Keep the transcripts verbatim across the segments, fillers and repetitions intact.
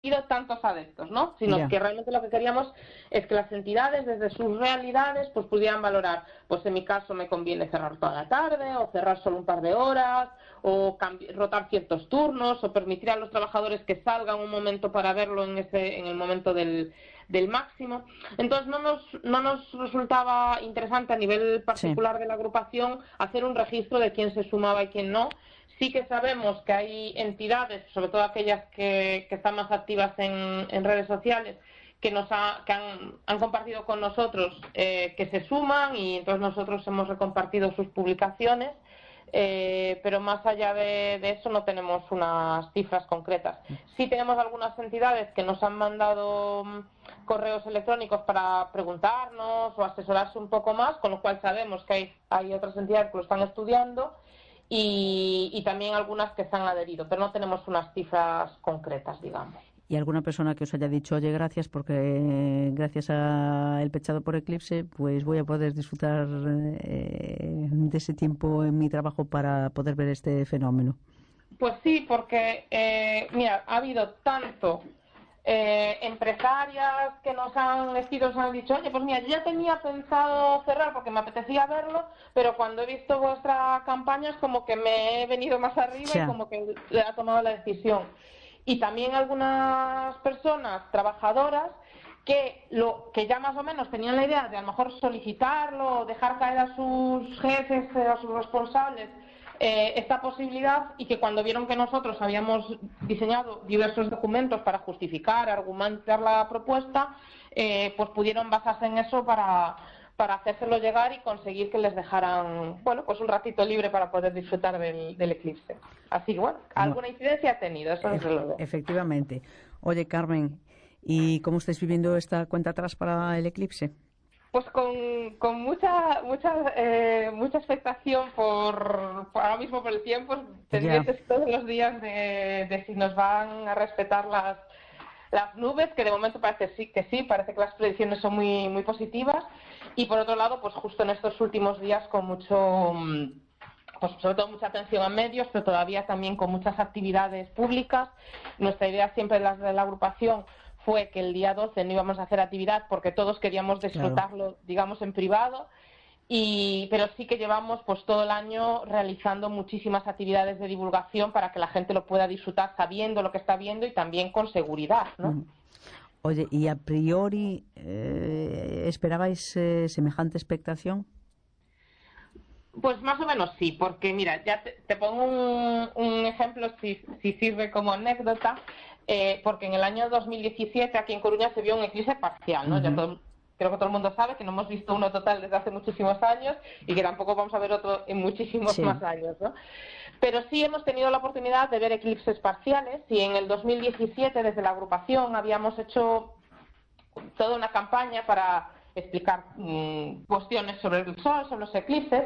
habido tantos adeptos, ¿no? Sino yeah. que realmente lo que queríamos es que las entidades, desde sus realidades, pues pudieran valorar, pues en mi caso me conviene cerrar toda la tarde, o cerrar solo un par de horas, o rotar ciertos turnos, o permitir a los trabajadores que salgan un momento para verlo en ese, en el momento del, del máximo. Entonces no nos, no nos resultaba interesante a nivel particular sí. de la agrupación hacer un registro de quién se sumaba y quién no. Sí que sabemos que hay entidades, sobre todo aquellas que, que están más activas en, en redes sociales, que nos ha, que han, han compartido con nosotros eh, que se suman, y entonces nosotros hemos recompartido sus publicaciones, eh, pero más allá de, de eso no tenemos unas cifras concretas. Sí tenemos algunas entidades que nos han mandado correos electrónicos para preguntarnos o asesorarse un poco más, con lo cual sabemos que hay, hay otras entidades que lo están estudiando. Y, y también algunas que se han adherido, pero no tenemos unas cifras concretas, digamos. ¿Y alguna persona que os haya dicho, oye, gracias, porque eh, gracias a El Pechado por Eclipse, pues voy a poder disfrutar eh, de ese tiempo en mi trabajo para poder ver este fenómeno? Pues sí, porque, eh, mira, ha habido tanto... Eh, empresarias que nos han escrito, nos han dicho, oye, pues mira, yo ya tenía pensado cerrar porque me apetecía verlo, pero cuando he visto vuestra campaña es como que me he venido más arriba sí. y como que le ha tomado la decisión. Y también algunas personas trabajadoras que lo que ya más o menos tenían la idea de a lo mejor solicitarlo, dejar caer a sus jefes, a sus responsables, Eh, esta posibilidad, y que cuando vieron que nosotros habíamos diseñado diversos documentos para justificar, argumentar la propuesta, eh, pues pudieron basarse en eso para, para hacérselo llegar y conseguir que les dejaran, bueno, pues un ratito libre para poder disfrutar del, del eclipse. Así que, bueno, alguna incidencia ha tenido, eso desde luego. Efectivamente. Oye, Carmen, ¿y cómo estáis viviendo esta cuenta atrás para el eclipse? Pues con, con mucha mucha eh, mucha expectación por, por ahora mismo por el tiempo, pendientes yeah. todos los días de, de si nos van a respetar las las nubes, que de momento parece sí que sí, parece que las predicciones son muy muy positivas, y por otro lado, pues justo en estos últimos días con mucho, pues sobre todo mucha atención a medios, pero todavía también con muchas actividades públicas. Nuestra idea siempre de la, de la agrupación fue que el día doce no íbamos a hacer actividad porque todos queríamos disfrutarlo, claro. digamos, en privado, y pero sí que llevamos pues todo el año realizando muchísimas actividades de divulgación para que la gente lo pueda disfrutar sabiendo lo que está viendo y también con seguridad, ¿no? Mm. Oye, ¿y a priori eh, esperabais eh, semejante expectación? Pues más o menos sí, porque mira, ya te, te pongo un, un ejemplo si, si sirve como anécdota. Eh, porque en el año dos mil diecisiete aquí en Coruña se vio un eclipse parcial, ¿no? Uh-huh. Ya todo, creo que todo el mundo sabe que no hemos visto uno total desde hace muchísimos años y que tampoco vamos a ver otro en muchísimos sí. más años, ¿no? Pero sí hemos tenido la oportunidad de ver eclipses parciales, y en el dos mil diecisiete desde la agrupación habíamos hecho toda una campaña para explicar mmm, cuestiones sobre el Sol, sobre los eclipses,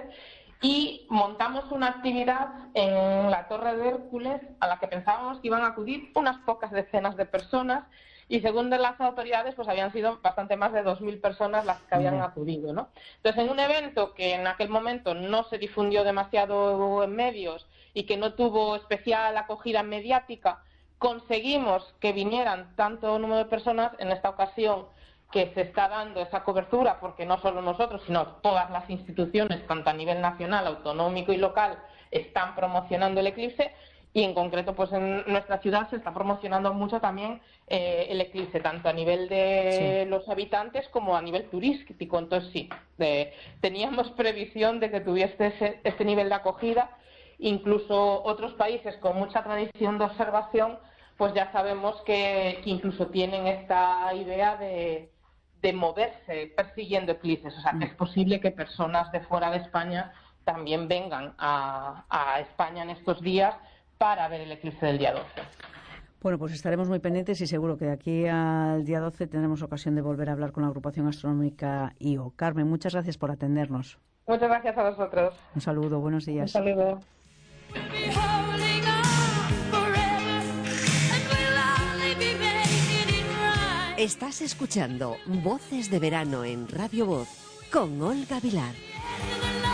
y montamos una actividad en la Torre de Hércules a la que pensábamos que iban a acudir unas pocas decenas de personas, y según de las autoridades pues habían sido bastante más de dos mil personas las que habían acudido, ¿no? Entonces, en un evento que en aquel momento no se difundió demasiado en medios y que no tuvo especial acogida mediática, conseguimos que vinieran tanto número de personas. En esta ocasión que se está dando esa cobertura, porque no solo nosotros, sino todas las instituciones, tanto a nivel nacional, autonómico y local, están promocionando el eclipse, y en concreto pues en nuestra ciudad se está promocionando mucho también eh, el eclipse, tanto a nivel de sí. los habitantes como a nivel turístico. Entonces sí, de, teníamos previsión de que tuviese ese, este nivel de acogida. Incluso otros países con mucha tradición de observación, pues ya sabemos que, que incluso tienen esta idea de de moverse persiguiendo eclipses, o sea, que es posible que personas de fuera de España también vengan a, a España en estos días para ver el eclipse del día doce. Bueno, pues estaremos muy pendientes, y seguro que de aquí al día doce tendremos ocasión de volver a hablar con la agrupación astronómica I O. Carmen, muchas gracias por atendernos. Muchas gracias a vosotros. Un saludo, buenos días. Un saludo. Estás escuchando Voces de Verano en Radio Voz con Olga Vilar.